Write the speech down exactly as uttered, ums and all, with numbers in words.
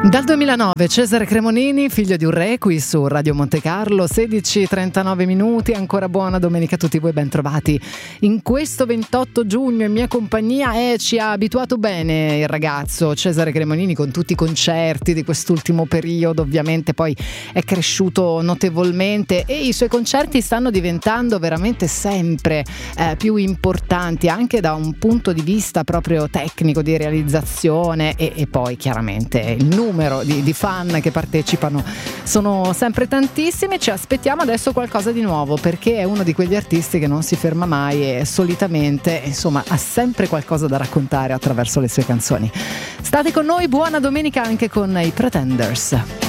Dal duemilanove Cesare Cremonini, figlio di un re, qui su Radio Monte Carlo, sedici e trentanove minuti, ancora buona domenica a tutti voi, ben trovati. In questo ventotto giugno in mia compagnia eh, ci ha abituato bene il ragazzo Cesare Cremonini con tutti i concerti di quest'ultimo periodo, ovviamente poi è cresciuto notevolmente e i suoi concerti stanno diventando veramente sempre eh, più importanti anche da un punto di vista proprio tecnico di realizzazione e, e poi chiaramente il numero Di, di fan che partecipano sono sempre tantissimi. Ci aspettiamo adesso qualcosa di nuovo perché è uno di quegli artisti che non si ferma mai e solitamente insomma ha sempre qualcosa da raccontare attraverso le sue canzoni. State con noi, buona domenica anche con i Pretenders.